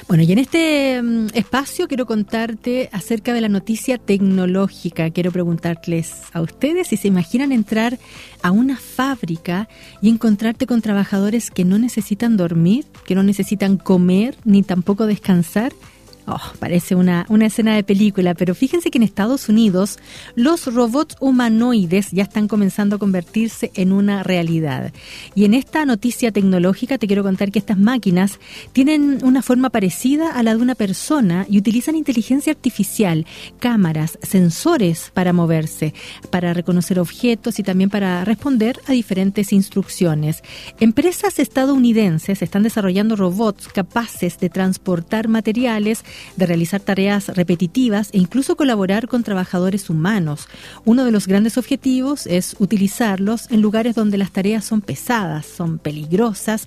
Bueno, y en este espacio quiero contarte acerca de la noticia tecnológica. Quiero preguntarles a ustedes si se imaginan entrar a una fábrica y encontrarte con trabajadores que no necesitan dormir, que no necesitan comer ni tampoco descansar. Parece una escena de película, pero fíjense que en Estados Unidos los robots humanoides ya están comenzando a convertirse en una realidad. Y en esta noticia tecnológica te quiero contar que estas máquinas tienen una forma parecida a la de una persona y utilizan inteligencia artificial, cámaras, sensores para moverse, para reconocer objetos y también para responder a diferentes instrucciones. Empresas estadounidenses están desarrollando robots capaces de transportar materiales, de realizar tareas repetitivas e incluso colaborar con trabajadores humanos. Uno de los grandes objetivos es utilizarlos en lugares donde las tareas son pesadas, son peligrosas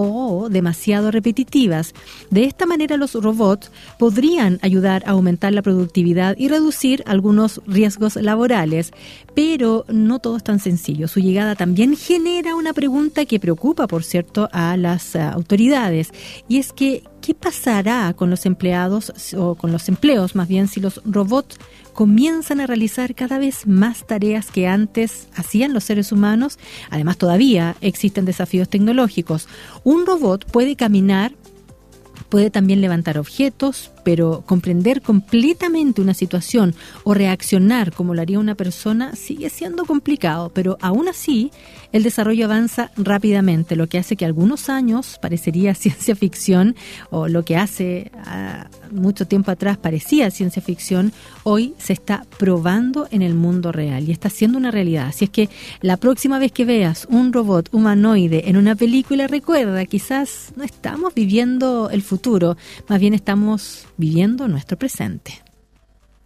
o demasiado repetitivas. De esta manera los robots podrían ayudar a aumentar la productividad y reducir algunos riesgos laborales, pero no todo es tan sencillo. Su llegada también genera una pregunta que preocupa, por cierto, a las autoridades, y es que ¿qué pasará con los empleados o con los empleos más bien si los robots comienzan a realizar cada vez más tareas que antes hacían los seres humanos? Además, todavía existen desafíos tecnológicos. Un robot puede caminar, puede también levantar objetos, pero comprender completamente una situación o reaccionar como lo haría una persona sigue siendo complicado, pero aún así el desarrollo avanza rápidamente, lo que hace que algunos años parecería ciencia ficción, o lo que hace mucho tiempo atrás parecía ciencia ficción, hoy se está probando en el mundo real y está siendo una realidad. Así es que la próxima vez que veas un robot humanoide en una película, recuerda, quizás no estamos viviendo el futuro, más bien estamos viviendo nuestro presente.